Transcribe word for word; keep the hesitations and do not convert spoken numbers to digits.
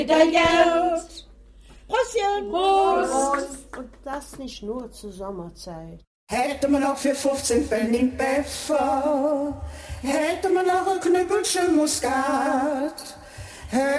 Geld. Prostchen. Prost. Und das nicht nur zur Sommerzeit. Hätte man noch für fünfzehn Pfennig Pfeffer, hätte man noch ein Knüppelchen Muskat,